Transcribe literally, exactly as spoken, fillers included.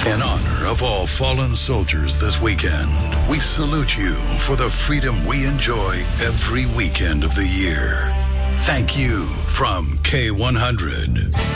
In honor of all fallen soldiers this weekend, we salute you for the freedom we enjoy every weekend of the year. Thank you from K one hundred.